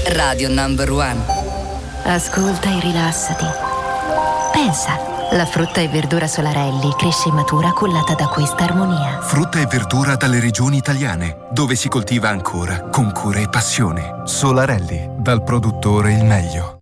Radio Number One. Ascolta e rilassati. Pensa, la frutta e verdura Solarelli cresce e matura cullata da questa armonia. Frutta e verdura dalle regioni italiane, dove si coltiva ancora con cura e passione. Solarelli, dal produttore il meglio.